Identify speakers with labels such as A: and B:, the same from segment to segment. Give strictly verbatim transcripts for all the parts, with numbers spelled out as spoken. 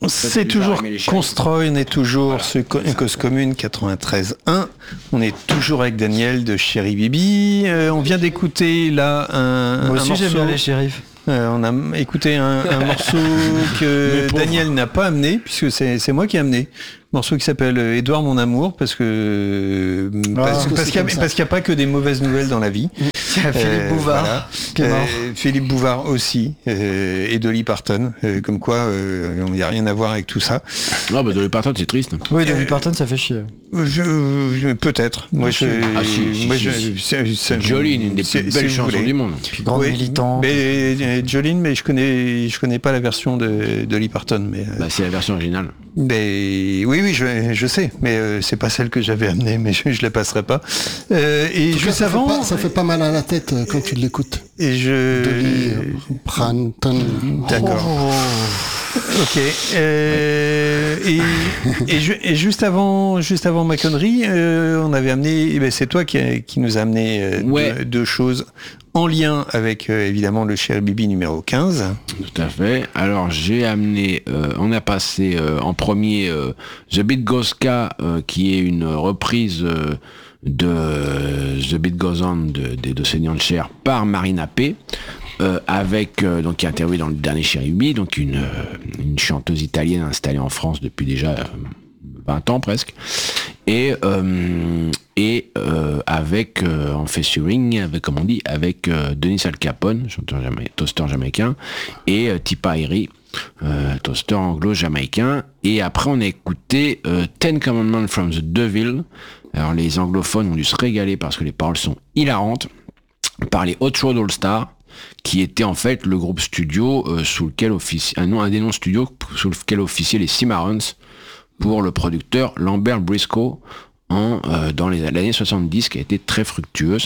A: C'est toujours Constroy, on est toujours voilà, sur Cause Commune quatre-vingt-treize un. On est toujours avec Daniel de Chéri Bibi. Euh, on vient d'écouter là un,
B: Moi
A: un
B: aussi
A: morceau.
B: j'aime bien les shérifs.
A: Euh, on a écouté un, un morceau que Daniel n'a pas amené, puisque c'est, c'est moi qui ai amené. Un morceau qui s'appelle Édouard mon amour, parce que ah, parce, parce, qu'il n'y a, a pas que des mauvaises nouvelles dans la vie.
B: Il y a Philippe euh, Bouvard voilà. qui est mort.
A: Euh, Philippe Bouvard aussi, euh, et Dolly Parton, euh, comme quoi euh, il n'y a rien à voir avec tout ça.
C: Non, bah Dolly Parton c'est triste.
B: Oui, Dolly euh, Parton ça fait chier.
A: Je, je, peut-être. Moi, je,
C: ah, si,
A: moi,
C: si,
A: je,
C: si.
A: C'est, c'est,
C: Jolene, une des plus belles chansons du monde.
B: Puis grande
A: oui,
B: militante.
A: Mais Jolene, mais je connais, je connais pas la version de Dolly Parton. Mais
C: bah, c'est la version originale.
A: Mais oui, oui, je, je sais, mais euh, c'est pas celle que j'avais amenée, mais je, je la passerai pas. Euh, et juste
D: ça
A: avant,
D: fait pas, ça fait pas mal à la tête euh, quand tu l'écoutes.
A: Et je.
D: Dolly Parton.
A: D'accord. Oh. Ok. Euh, et, et, ju- et juste avant, juste avant ma connerie, euh, on avait amené. Eh ben, c'est toi qui, a, qui nous a amené euh,
C: ouais.
A: deux, deux choses en lien avec euh, évidemment le Chéri Bibi numéro quinze.
C: Tout à fait. Alors j'ai amené, euh, on a passé euh, en premier euh, The Beat Goes Ka, euh, qui est une reprise euh, de The Beat Goes On de, de, de Seigneur de Cher par Marina P. Euh, avec euh, donc qui est interviewée dans le dernier Chéri Bibi, donc une, euh, une chanteuse italienne installée en France depuis déjà euh, vingt ans presque, et euh, et euh, avec euh, en featuring, avec comme on dit, avec euh, Denis Al Capone, chanteur jama- toaster jamaïcain, et euh, Tipa Iri, euh, toaster anglo-jamaïcain. Et après on a écouté euh, Ten Commandments from the Devil. Alors les anglophones ont dû se régaler parce que les paroles sont hilarantes, par les Hot Rod All Stars, qui était en fait le groupe studio euh, sous lequel officie un nom un des noms studio sous lequel officiaient les Cimarrons pour le producteur Lambert Briscoe en euh, dans les l'année soixante-dix, qui a été très fructueuse,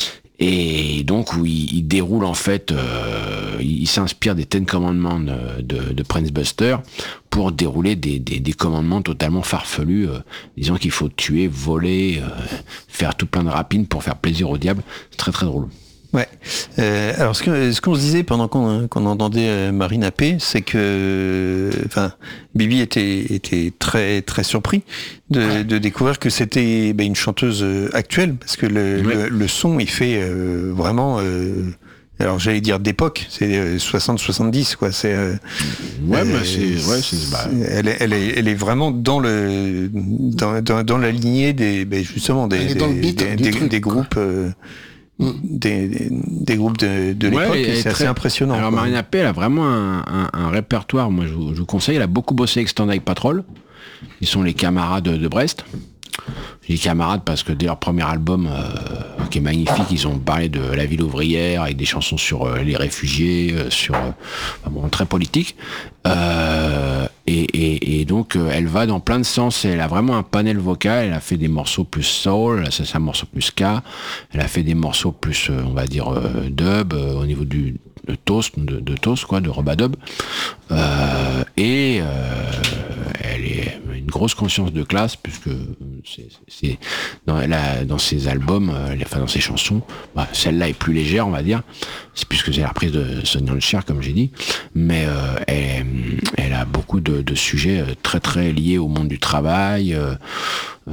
C: et donc où il, il déroule en fait euh, il, il s'inspire des Ten Commandments de, de, de Prince Buster pour dérouler des, des, des commandements totalement farfelus, euh, disant qu'il faut tuer, voler, euh, faire tout plein de rapines pour faire plaisir au diable. C'est très très drôle.
A: Ouais. Euh, alors ce, que, ce qu'on se disait pendant qu'on, qu'on entendait euh, Marina P, c'est que, enfin, Bibi était, était très très surpris de, ouais. de découvrir que c'était ben, une chanteuse actuelle, parce que le, ouais. le, le son il fait euh, vraiment. Euh, alors j'allais dire d'époque, c'est euh, soixante soixante-dix quoi. C'est. Euh,
C: ouais,
A: euh,
C: bah c'est. Ouais, c'est. Bah...
A: Elle, est, elle est, elle est vraiment dans le, dans, dans, dans la lignée des, ben, justement des, des, des, des, truc, des groupes. Euh, Des, des, des groupes de, de l'époque, ouais, et c'est très assez impressionnant.
C: Alors quoi. Marina P, elle a vraiment un, un, un répertoire, moi je vous, je vous conseille, elle a beaucoup bossé avec Stand Eye Patrol, ils sont les camarades de, de Brest. Je dis camarades parce que dès leur premier album, euh, qui est magnifique, ils ont parlé de la ville ouvrière, avec des chansons sur euh, les réfugiés, euh, sur euh, bon, très politique. Euh, et, et, et donc euh, elle va dans plein de sens, elle a vraiment un panel vocal, elle a fait des morceaux plus soul, ça c'est un morceau plus ska, elle a fait des morceaux plus, euh, on va dire, euh, dub, euh, au niveau du de toast, de, de toast quoi, de robadub, euh, et euh, elle est une grosse conscience de classe, puisque c'est, c'est dans, la, dans ses albums, euh, enfin dans ses chansons, bah, celle-là est plus légère, on va dire, c'est puisque c'est la reprise de Sonia Cher, comme j'ai dit, mais euh, elle, elle a beaucoup de, de sujets très très liés au monde du travail, euh, euh,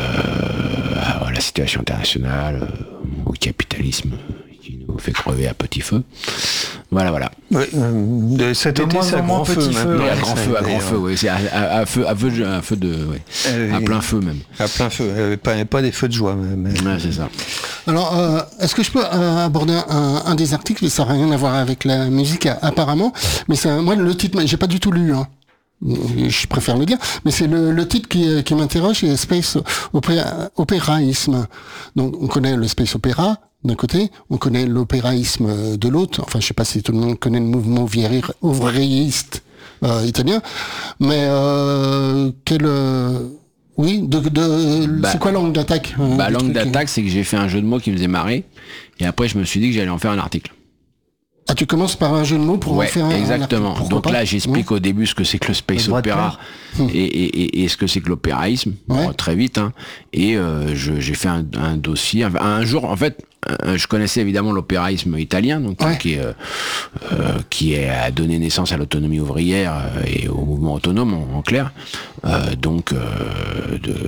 C: à la situation internationale, euh, au capitalisme qui nous fait crever à petit feu. Voilà, voilà.
A: Ouais, euh, cet été, c'est à grand feu,
B: petit feu.
C: Ouais, à grand feu, à grand feu, oui. C'est à, à, à feu, à feu, à feu de, ouais. Euh, à plein feu même.
A: À plein feu, euh, pas, pas des feux de joie. Mais...
C: Ouais, c'est ça.
D: Alors, euh, est-ce que je peux euh, aborder un, un des articles? Ça n'a rien à voir avec la musique, apparemment. Mais c'est, moi, le titre, j'ai pas du tout lu, hein. Je préfère le dire, mais c'est le, le titre qui, qui m'interroge, c'est Space opéra, Opéraïsme. Donc, on connaît le Space Opéra d'un côté, on connaît l'opéraïsme de l'autre. Enfin, je sais pas si tout le monde connaît le mouvement ouvriériste euh, italien, mais euh, quel euh, oui, de, de
C: bah,
D: c'est quoi l'angle d'attaque
C: euh, Bah, l'angle d'attaque, c'est que j'ai fait un jeu de mots qui me faisait marrer, et après, je me suis dit que j'allais en faire un article.
D: Ah, tu commences par un jeu de mots pour
C: ouais,
D: en faire un
C: exactement.
D: Un
C: Donc là, j'explique mmh. au début ce que c'est que le space opéra
B: mmh.
C: et, et, et ce que c'est que l'opéraïsme, ouais. bon, très vite. Hein. Et euh, je, j'ai fait un, un dossier. Un, un jour, en fait, euh, je connaissais évidemment l'opéraïsme italien, donc
D: Ouais.
C: qui, est, euh, euh, qui est, a donné naissance à l'autonomie ouvrière euh, et au mouvement autonome en, en clair. Euh, donc, euh, de,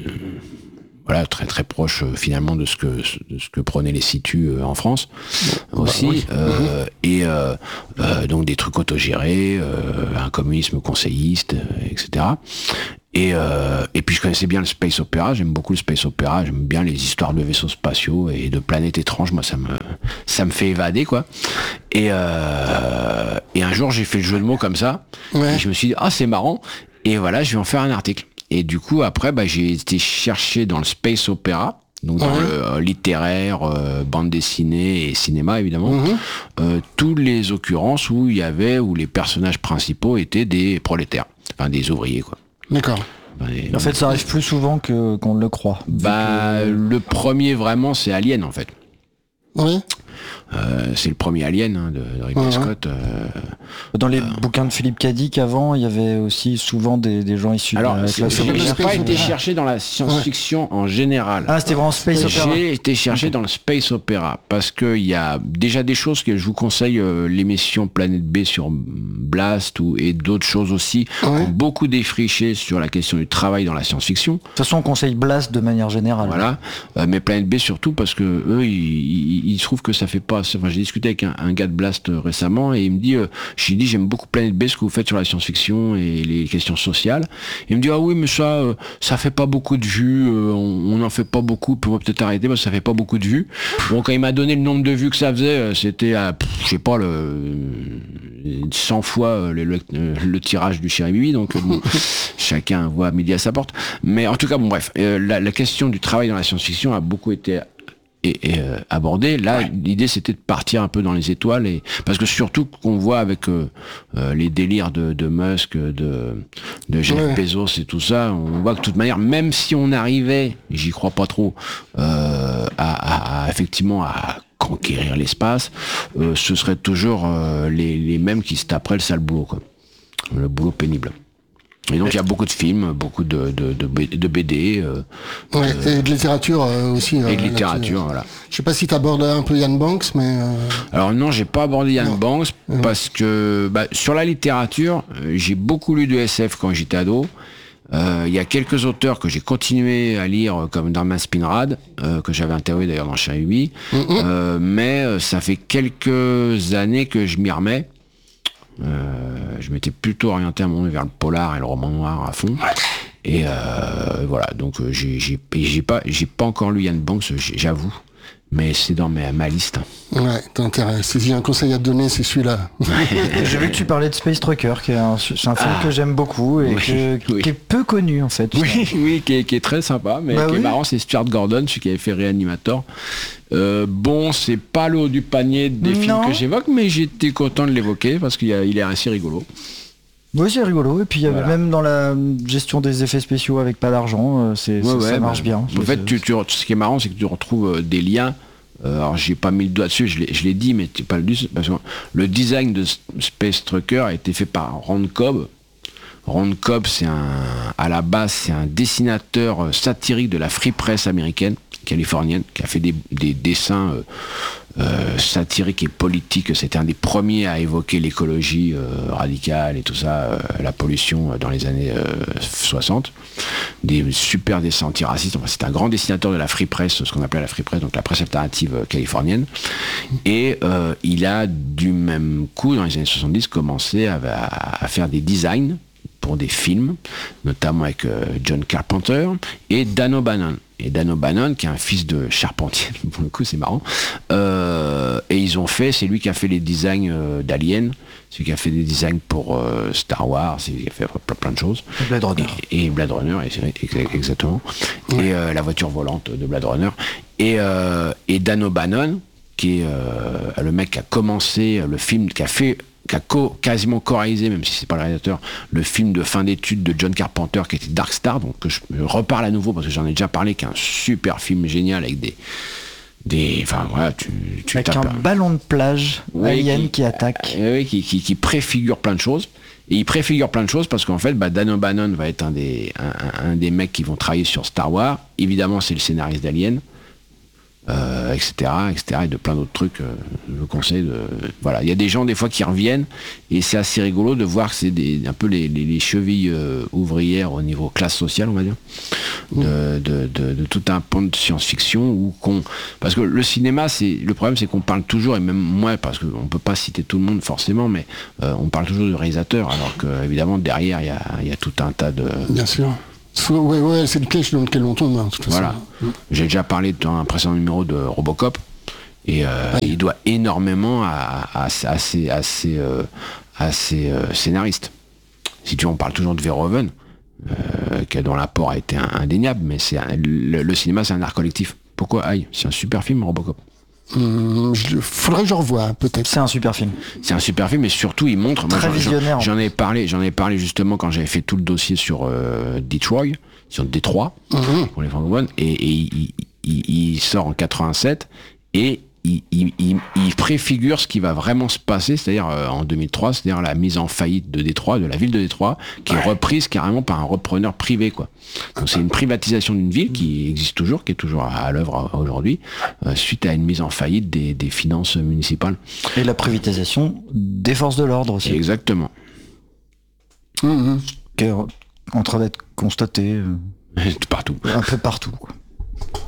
C: voilà, très très proche euh, finalement de ce que de ce que prenaient les situs euh, en France aussi,
D: oui.
C: euh, et euh, euh, donc des trucs autogérés, euh, un communisme conseilliste, euh, et cetera. Et, euh, et puis je connaissais bien le space opéra, j'aime beaucoup le space opéra, j'aime bien les histoires de vaisseaux spatiaux et de planètes étranges, moi ça me ça me fait évader quoi. Et euh, et un jour j'ai fait le jeu de mots comme ça,
D: Ouais.
C: et je me suis dit ah c'est marrant, et voilà je vais en faire un article. Et du coup après bah, j'ai été chercher dans le space opéra, donc dans
D: Ouais.
C: le euh, littéraire, euh, bande dessinée et cinéma évidemment,
D: Mhm.
C: euh, toutes les occurrences où il y avait, où les personnages principaux étaient des prolétaires, enfin des ouvriers quoi.
D: D'accord.
C: Enfin, des-
B: En fait, ça arrive plus souvent que qu'on ne le croit.
C: bah, le premier vraiment c'est Alien en fait.
D: Oui.
C: Euh, c'est le premier Alien hein, de, de Ridley
D: Ouais, ouais.
C: Scott. euh.
B: Dans les bouquins de Philippe Cadic avant, il y avait aussi souvent des, des gens issus
C: Alors,
B: de la
C: c'est-
B: classe
C: je n'ai
B: ouvrière.
D: Space
C: pas été
D: Opera.
C: cherché dans la science-fiction en général.
B: Ah, c'était vraiment Space Opera.
C: J'ai été cherché dans le space opéra parce qu'il y a déjà des choses que je vous conseille, euh, l'émission Planète B sur Blast ou, et d'autres choses aussi qui
D: Ouais.
C: ont beaucoup défriché sur la question du travail dans la science-fiction.
B: De toute façon, on conseille Blast de manière générale.
C: Voilà, euh, mais Planète B surtout parce que eux, ils, ils, ils trouvent que ça fait pas. Enfin, j'ai discuté avec un, un gars de Blast euh, récemment et il me dit, euh, j'ai dit j'aime beaucoup Planète B ce que vous faites sur la science-fiction et les questions sociales. Il me dit ah oui mais ça, euh, ça fait pas beaucoup de vues, euh, on n'en fait pas beaucoup, on va peut-être arrêter parce que ça fait pas beaucoup de vues. Bon quand il m'a donné le nombre de vues que ça faisait, euh, c'était à, pff, je sais pas le euh, cent fois euh, le, le, le tirage du Chéribibi, donc euh, bon, chacun voit midi à sa porte. Mais en tout cas bon bref, euh, la, la question du travail dans la science-fiction a beaucoup été et, et euh, abordé. Là, l'idée c'était de partir un peu dans les étoiles et parce que surtout qu'on voit avec euh, euh, les délires de, de Musk, de, de Jeff
D: Ouais.
C: Bezos et tout ça, on voit que de toute manière, même si on arrivait, j'y crois pas trop, euh, à, à- à, effectivement à conquérir l'espace, euh, ce serait toujours euh, les, les mêmes qui se taperaient le sale boulot, quoi. Le boulot pénible. Et donc il y a beaucoup de films, beaucoup de, de, de, B- de B D euh,
D: Ouais. Et de littérature euh, aussi. euh,
C: et de
D: là-dessus.
C: littérature, voilà.
D: Je sais pas si tu abordes un peu Ian Banks, mais. euh,
C: Alors non, j'ai pas abordé Ian
D: Non.
C: Banks parce que bah, sur la littérature, euh, j'ai beaucoup lu de S F quand j'étais ado. Euh, Il y a quelques auteurs que j'ai continué à lire, euh, comme Darman Spinrad, euh, que j'avais interviewé d'ailleurs dans Chéribibi.
D: Mhm.
C: Euh, mais euh, ça fait quelques années que je m'y remets. Euh, je m'étais plutôt orienté à mon vers le polar et le roman noir à fond. Et euh, voilà, donc euh, j'ai j'ai j'ai pas j'ai pas encore lu Ian Banks, j'ai- j'avoue, mais c'est dans ma, ma liste.
D: Ouais, t'as intérêt. Si j'ai un conseil à te donner, c'est celui-là.
B: J'ai vu que tu parlais de Space Trucker, qui est un, c'est un film
C: Ah.
B: que j'aime beaucoup et
C: Oui,
B: que-
C: oui.
B: qui est peu connu en fait.
C: Oui, oui, qui est, qui est très sympa, mais
B: Bah
C: qui est
B: oui.
C: marrant, c'est Stuart Gordon, celui qui avait fait Reanimator. Euh, bon, c'est pas le haut du panier des films
B: Non.
C: que j'évoque, mais j'étais content de l'évoquer parce qu'il y a- il est assez rigolo.
B: Oui, c'est rigolo. Et puis il y avait
C: Voilà.
B: même dans la gestion des effets spéciaux avec pas d'argent, euh, c'est,
C: Ouais,
B: c'est-
C: ouais,
B: ça
C: bah,
B: marche bien.
C: En
B: C'est-
C: fait,
B: c'est-
C: tu, tu, ce qui est marrant, c'est que tu retrouves euh, des liens. Euh, alors, j'ai pas mis le doigt dessus, je l'ai, je l'ai dit, mais tu pas le dit, parce que le design de S- Space Trucker a été fait par Ron Cobb. Ron Cobb, c'est un, à la base, c'est un dessinateur euh, satirique de la free press américaine, californienne, qui a fait des, des dessins euh, euh, satiriques et politiques. C'était un des premiers à évoquer l'écologie euh, radicale et tout ça, euh, la pollution euh, dans les années euh, soixante. Des super dessins antiracistes. Enfin, c'est un grand dessinateur de la free press, ce qu'on appelait la free press, donc la presse alternative euh, californienne. Et euh, il a du même coup, dans les années soixante-dix, commencé à, à- à faire des designs pour des films, notamment avec euh, John Carpenter et Dan O'Bannon. Et Dan O'Bannon, qui est un fils de charpentier, pour le coup c'est marrant, euh, et ils ont fait, c'est lui qui a fait les designs euh, d'Alien, c'est lui qui a fait des designs pour euh, Star Wars, c'est lui qui a fait plein, plein de choses.
B: Blade Runner.
C: Et, et Blade Runner, et c'est vrai, exa- exactement. Et euh, la voiture volante de Blade Runner. Et, euh, et Dan O'Bannon, qui est euh, le mec qui a commencé le film, qui a fait qui a co- quasiment co-réalisé, même si c'est pas le réalisateur, le film de fin d'études de John Carpenter qui était Dark Star, donc que je, je reparle à nouveau parce que j'en ai déjà parlé, qui est un super film génial avec des des enfin voilà tu, tu
B: Avec
C: tapes
B: un ballon de plage
C: Oui,
B: alien
C: qui-
B: qui, attaque.
C: euh, oui, qui, qui, qui préfigure plein de choses. Et il préfigure plein de choses parce qu'en fait, bah, Dan O'Bannon va être un des, un, un- un des mecs qui vont travailler sur Star Wars. Évidemment, c'est le scénariste d'Alien. euh, et cetera, et cetera, et de plein d'autres trucs. Euh, je vous conseille de, voilà, il y a des gens des fois qui reviennent, et c'est assez rigolo de voir que c'est des, un peu les, les, les chevilles euh, ouvrières au niveau classe sociale, on va dire, de, de, de, de tout un pan de science-fiction où qu'on, parce que le cinéma, c'est le problème, c'est qu'on parle toujours, et même moi, parce qu'on peut pas citer tout le monde forcément, mais euh, on parle toujours du réalisateur, alors que évidemment derrière il y a, y a tout un tas de.
D: Bien sûr. Ouais, ouais, c'est le piège dans lequel on tombe. Hein, de toute façon.
C: Voilà. J'ai déjà parlé dans un précédent numéro de Robocop, et euh, ouais. il doit énormément à, à, à ces, à ces, euh, à ces euh, scénaristes. Si tu veux, on parle toujours de Verhoeven, euh, dont l'apport a été indéniable, mais c'est un, le, le cinéma, c'est un art collectif. Pourquoi aïe, c'est un super film, Robocop.
D: Hum, je, faudrait que je revoie, peut-être.
B: C'est un super film.
C: C'est un super film, et surtout, il montre.
B: Très
C: moi,
B: visionnaire.
C: J'en, j'en ai parlé, j'en ai parlé justement quand j'avais fait tout le dossier sur euh, Detroit, sur Détroit, mmh. pour les francophones, et, et il, il, il sort en quatre-vingt-sept, et il, il, il, il préfigure ce qui va vraiment se passer, c'est-à-dire euh, en deux mille trois, c'est-à-dire la mise en faillite de Détroit, de la ville de Détroit, qui ouais. est reprise carrément par un repreneur privé, quoi. Donc c'est une privatisation d'une ville qui existe toujours, qui est toujours à, à l'œuvre aujourd'hui, euh, suite à une mise en faillite des, des finances municipales.
B: Et la privatisation des forces de l'ordre aussi.
C: Exactement.
D: Mmh.
B: Qui est en train d'être constatée. Euh,
C: partout.
B: Un peu partout, quoi.